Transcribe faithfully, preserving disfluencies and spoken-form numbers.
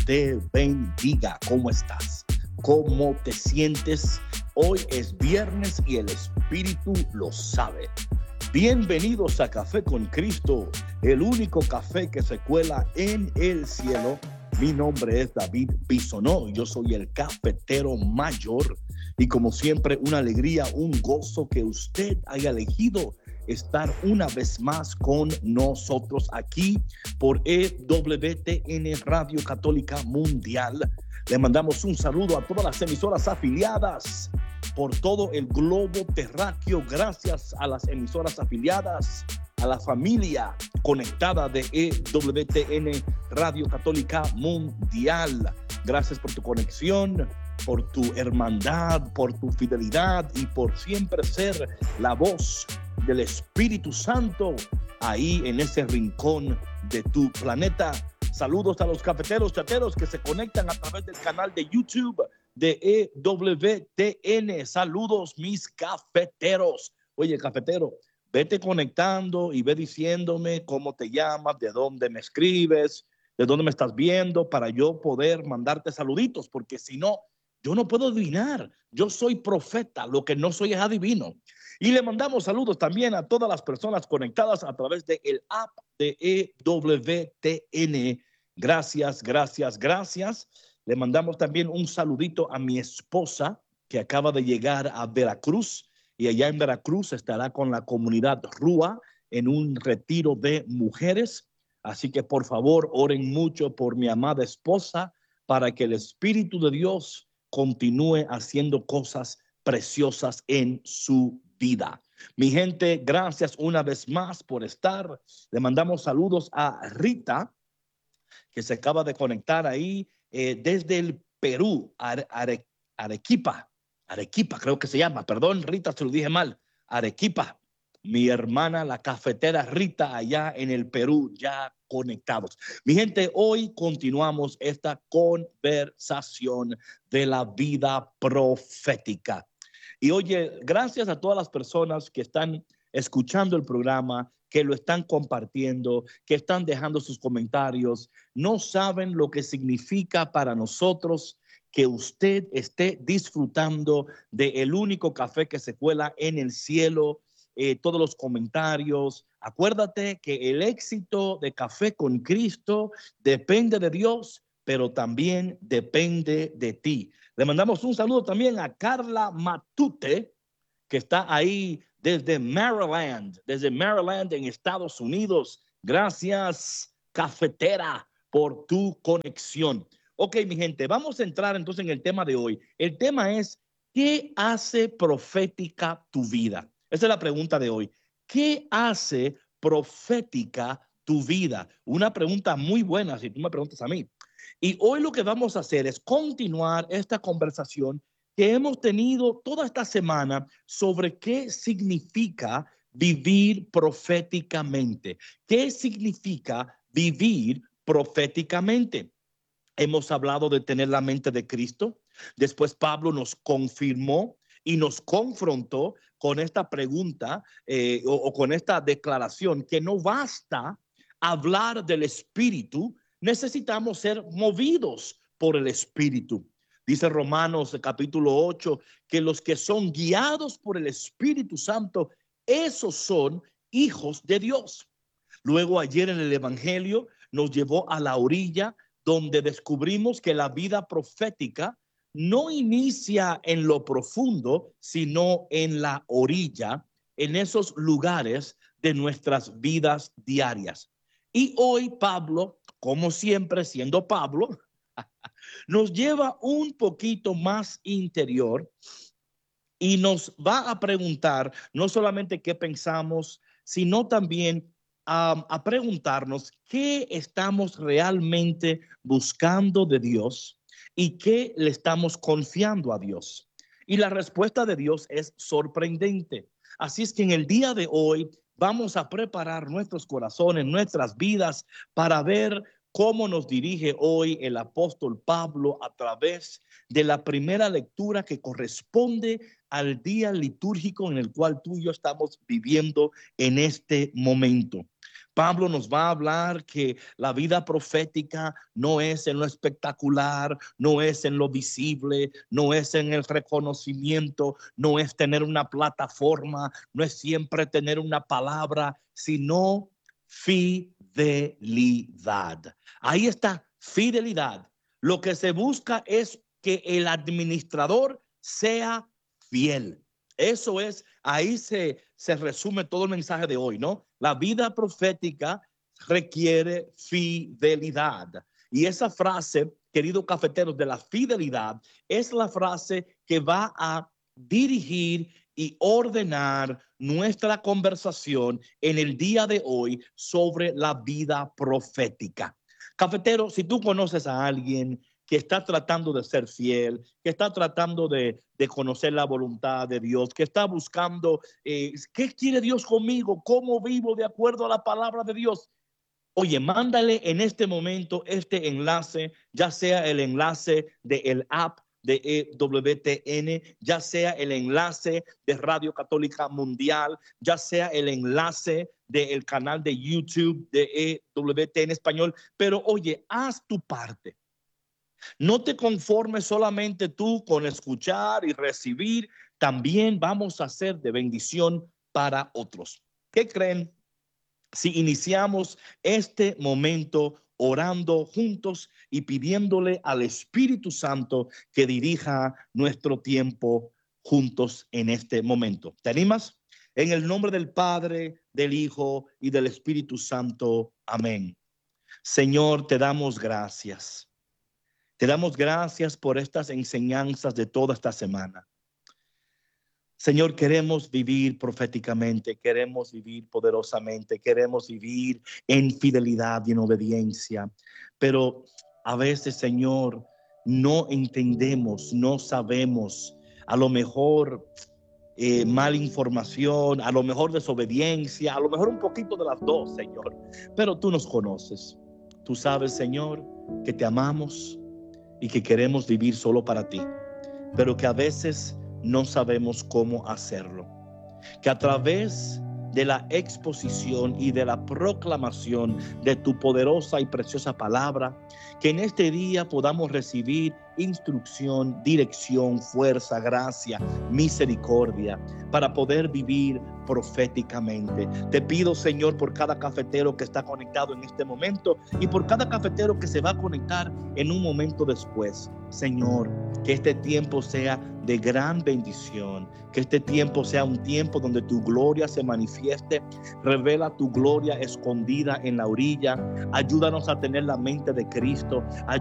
te bendiga. ¿Cómo estás? ¿Cómo te sientes? Hoy es viernes y el Espíritu lo sabe. Bienvenidos a Café con Cristo, el único café que se cuela en el cielo. Mi nombre es David Bisonó, yo soy el cafetero mayor y como siempre una alegría, un gozo que usted haya elegido estar una vez más con nosotros aquí por E W T N Radio Católica Mundial. Le mandamos un saludo a todas las emisoras afiliadas por todo el globo terráqueo. Gracias a las emisoras afiliadas, a la familia conectada de E W T N Radio Católica Mundial. Gracias por tu conexión, por tu hermandad, por tu fidelidad y por siempre ser la voz del Espíritu Santo ahí en ese rincón de tu planeta. Saludos a los cafeteros chateros que se conectan a través del canal de YouTube de E W T N. Saludos, mis cafeteros. Oye, cafetero, vete conectando y ve diciéndome cómo te llamas, de dónde me escribes, de dónde me estás viendo, para yo poder mandarte saluditos, porque si no, yo no puedo adivinar. Yo soy profeta, lo que no soy es adivino. Y le mandamos saludos también a todas las personas conectadas a través del app de E W T N. Gracias, gracias, gracias. Le mandamos también un saludito a mi esposa que acaba de llegar a Veracruz y allá en Veracruz estará con la comunidad Rúa en un retiro de mujeres. Así que por favor oren mucho por mi amada esposa para que el Espíritu de Dios continúe haciendo cosas preciosas en su vida. Mi gente, gracias una vez más por estar. Le mandamos saludos a Rita, que se acaba de conectar ahí eh, desde el Perú, Are, Are, Arequipa, Arequipa creo que se llama, perdón Rita, se lo dije mal, Arequipa, mi hermana la cafetera Rita allá en el Perú, ya conectados. Mi gente, hoy continuamos esta conversación de la vida profética. Y oye, gracias a todas las personas que están escuchando el programa, que lo están compartiendo, que están dejando sus comentarios. No saben lo que significa para nosotros que usted esté disfrutando del único café que se cuela en el cielo, eh, todos los comentarios. Acuérdate que el éxito de Café con Cristo depende de Dios, pero también depende de ti. Le mandamos un saludo también a Carla Matute, que está ahí desde Maryland, desde Maryland en Estados Unidos. Gracias, cafetera, por tu conexión. Ok, mi gente, vamos a entrar entonces en el tema de hoy. El tema es, ¿qué hace profética tu vida? Esa es la pregunta de hoy. ¿Qué hace profética tu vida? Una pregunta muy buena si tú me preguntas a mí. Y hoy lo que vamos a hacer es continuar esta conversación que hemos tenido toda esta semana sobre qué significa vivir proféticamente. ¿Qué significa vivir proféticamente? Hemos hablado de tener la mente de Cristo. Después Pablo nos confirmó y nos confrontó con esta pregunta eh, o, o con esta declaración que no basta hablar del Espíritu, necesitamos ser movidos por el Espíritu. Dice Romanos capítulo ocho que los que son guiados por el Espíritu Santo, esos son hijos de Dios. Luego ayer en el Evangelio nos llevó a la orilla donde descubrimos que la vida profética no inicia en lo profundo, sino en la orilla, en esos lugares de nuestras vidas diarias. Y hoy Pablo, como siempre siendo Pablo, nos lleva un poquito más interior y nos va a preguntar no solamente qué pensamos, sino también um, a preguntarnos qué estamos realmente buscando de Dios y qué le estamos confiando a Dios. Y la respuesta de Dios es sorprendente. Así es que en el día de hoy vamos a preparar nuestros corazones, nuestras vidas para ver cómo nos dirige hoy el apóstol Pablo a través de la primera lectura que corresponde al día litúrgico en el cual tú y yo estamos viviendo en este momento. Pablo nos va a hablar que la vida profética no es en lo espectacular, no es en lo visible, no es en el reconocimiento, no es tener una plataforma, no es siempre tener una palabra, sino fidelidad. Ahí está, fidelidad. Lo que se busca es que el administrador sea fiel. Eso es, ahí se, se resume todo el mensaje de hoy, ¿no? La vida profética requiere fidelidad. Y esa frase, queridos cafeteros, de la fidelidad, es la frase que va a dirigir y ordenar nuestra conversación en el día de hoy sobre la vida profética. Cafetero, si tú conoces a alguien que está tratando de ser fiel, que está tratando de, de conocer la voluntad de Dios, que está buscando eh, qué quiere Dios conmigo, cómo vivo de acuerdo a la palabra de Dios. Oye, mándale en este momento este enlace, ya sea el enlace del app de E W T N, ya sea el enlace de Radio Católica Mundial, ya sea el enlace del canal de YouTube de E W T N Español. Pero oye, haz tu parte. No te conformes solamente tú con escuchar y recibir, también vamos a ser de bendición para otros. ¿Qué creen si iniciamos este momento orando juntos y pidiéndole al Espíritu Santo que dirija nuestro tiempo juntos en este momento? ¿Te animas? En el nombre del Padre, del Hijo y del Espíritu Santo. Amén. Señor, te damos gracias. Te damos gracias por estas enseñanzas de toda esta semana. Señor, queremos vivir proféticamente, queremos vivir poderosamente, queremos vivir en fidelidad y en obediencia. Pero a veces, Señor, no entendemos, no sabemos, a lo mejor eh, mala información, a lo mejor desobediencia, a lo mejor un poquito de las dos, Señor. Pero tú nos conoces. Tú sabes, Señor, que te amamos y que queremos vivir solo para ti, pero que a veces no sabemos cómo hacerlo. Que a través de la exposición y de la proclamación de tu poderosa y preciosa palabra, que en este día podamos recibir instrucción, dirección, fuerza, gracia, misericordia para poder vivir proféticamente. Te pido, Señor, por cada cafetero que está conectado en este momento y por cada cafetero que se va a conectar en un momento después. Señor, que este tiempo sea de gran bendición, que este tiempo sea un tiempo donde tu gloria se manifieste. Revela tu gloria escondida en la orilla. Ayúdanos a tener la mente de Cristo.